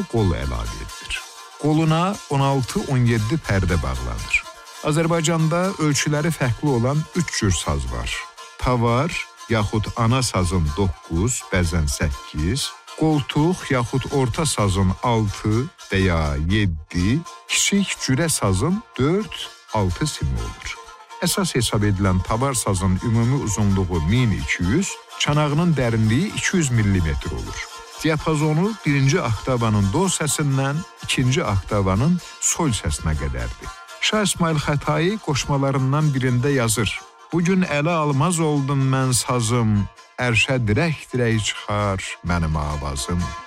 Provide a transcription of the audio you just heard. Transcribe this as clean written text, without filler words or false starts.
qol əlavə edilir. Qoluna 16-17 pərdə bağlanır. Azərbaycanda ölçüləri fərqli olan 3 cür saz var. Tavar, yaxud ana sazın 9, bəzən 8, qoltuq yaxud orta sazın 6 və ya 7, kiçik cürə sazın 4-6 simi olur. Əsas hesab edilən tavar sazın ümumi uzunluğu 1200, çanağının dərinliyi 200 mm olur. Diapazonu 1-ci oktavanın do səsindən 2-ci oktavanın sol səsinə qədərdir. Şah İsmail Xətai qoşmalarından birində yazır: "Bugün ələ almaz oldum mən sazım, ərşə dirək-dirək çıxar mənim avazım."